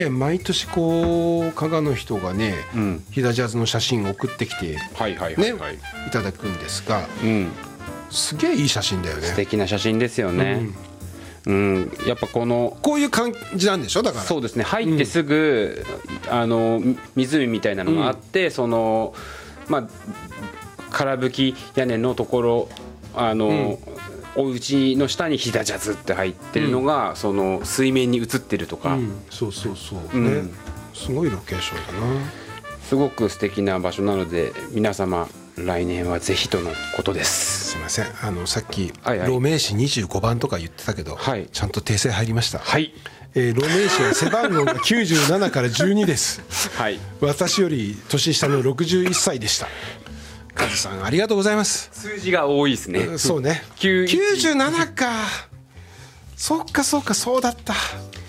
毎年こう加賀の人がね、飛騨ジャズの写真を送ってきてねいただくんですが、すげえいい写真だよね。 素敵な写真ですよね。やっぱこういう感じなんでしょ。だからそうですね、入ってすぐ、湖みたいなのがあって、その空吹き屋根のところお家の下に飛騨ジャズって入ってるのが、その水面に映ってるとか、 そうそうそうね、すごいロケーションだな。 すごく素敵な場所なので、皆様来年はぜひとのことです。 すいません、さっき路名詞25番とか言ってたけど、ちゃんと訂正入りました。路名詞は背番号が97から12です。私より年下の61歳でした。カズさんありがとうございます。 数字が多いですね。 そうね、97か。そっかそっか、そうだった。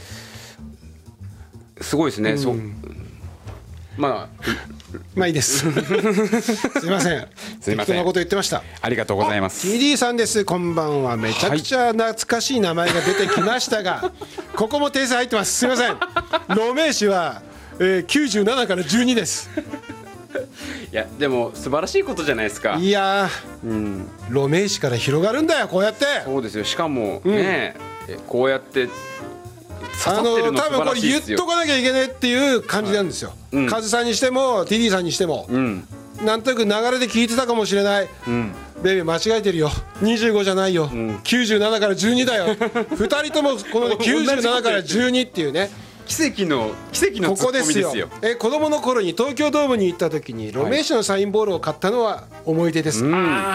すごいですね。まあいいです。すいません、適当なこと言ってました。 ありがとうございます。 TD さんです。こんばんは。めちゃくちゃ懐かしい名前が出てきましたが、ここも訂正入ってます。すいません。路名詞は、97から12です。 いやでも素晴らしいことじゃないですか。 いや路名詞から広がるんだよ、こうやって。 そうですよ。しかもね、こうやって多分これ言っとかなきゃいけないっていう感じなんですよ。カズさんにしても TD さんにしても、なんとなく流れで聞いてたかもしれない。ベイビー間違えてるよ、25じゃないよ、97から12だよ。2人ともこの97から12っていうね、 奇跡のツッコミですよ。 子供の頃に東京ドームに行った時に路名詞のサインボールを買ったのは思い出です。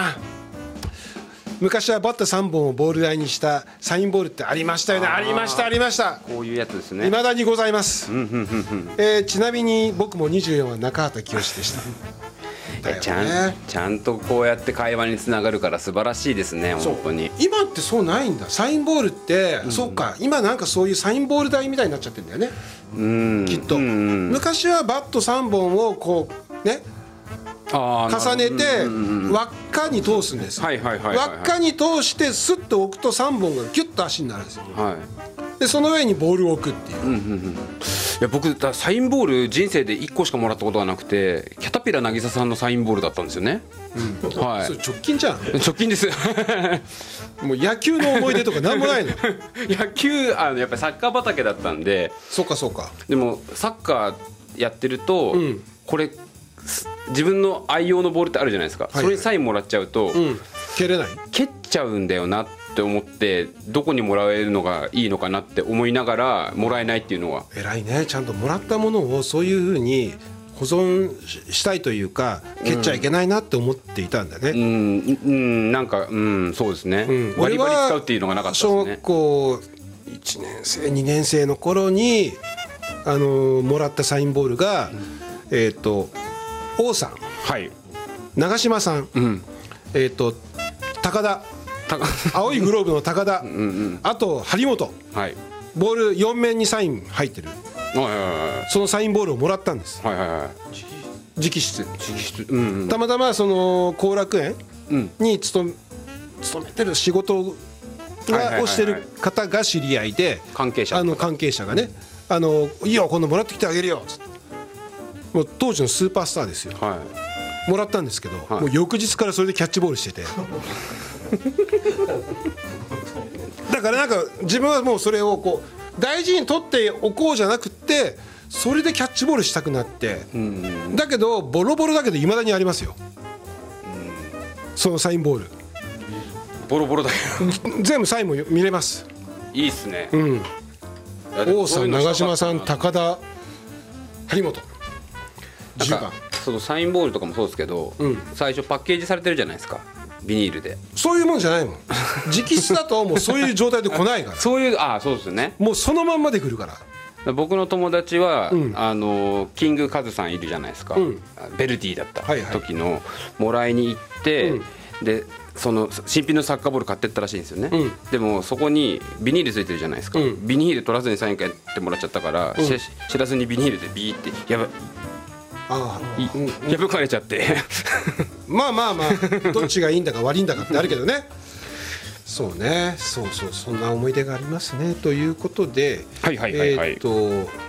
昔はバット3本をボール台にしたサインボールってありましたよね。ありましたありました。 こういうやつですね。 未だにございます。ちなみに僕も24は中畑清でした。 ちゃんとこうやって会話につながるから素晴らしいですね。本当に今ってそうないんだ。サインボールって、そうか、今なんかそういうサインボール台みたいになっちゃってるんだよね、きっと。昔はバット3本をこうね重ねて輪っかに通すんです。輪っかに通してスッと置くと3本がギュッと足になるんですよ。でその上にボールを置くっていう。 いや僕サインボール人生で1個しかもらったことがなくて、キャタピラ渚さんのサインボールだったんですよね。 それ直近じゃん。 直近です。 もう野球の思い出とかなんもないの。 野球やっぱりサッカー畑だったんで。 そうかそうか。 でもサッカーやってると、これ自分の愛用のボールってあるじゃないですか。それにサインもらっちゃうと、 蹴れない、 蹴っちゃうんだよなって思って、どこにもらえるのがいいのかなって思いながらもらえないっていうのは。 偉いね。ちゃんともらったものをそういうふうに保存したいというか、蹴っちゃいけないなって思っていたんだね。 なんかそうですね。バリバリ使うっていうのがなかったですね。 小学校1年生2年生の頃にもらったサインボールが、王さん、長嶋さん、高田、青いグローブの高田、あと張本、ボール4面にサイン入ってる、そのサインボールをもらったんです。直筆。たまたまその後楽園に勤めてる仕事をしてる方が知り合いで、関係者がね、いいよ今度もらってきてあげるよっつって、もう当時のスーパースターですよ。もらったんですけど、もう翌日からそれでキャッチボールしてて。だからなんか自分はもうそれをこう大事に取っておこうじゃなくって、それでキャッチボールしたくなって、だけどボロボロだけどいまだにありますよ、そのサインボール。 ボロボロだけど全部サインも見れます。 いいっすね。 王さん、長嶋さん、高田、張本、10番。 そのサインボールとかもそうですけど、最初パッケージされてるじゃないですか、ビニールで。 そういうもんじゃないもん。直筆だともうそういう状態で来ないから。 そうですよね。 もうそのまんまで来るから。 僕の友達は、キングカズさんいるじゃないですか、ベルディだった時のもらいに行って、でその新品のサッカーボール買ってったらしいんですよね。でもそこにビニールついてるじゃないですか、ビニール取らずにサイン書いてもらっちゃったから、知らずにビニールでビーって破かれちゃって。 まあどっちがいいんだか悪いんだかってあるけどね。そうね、そんな思い出がありますね。ということで、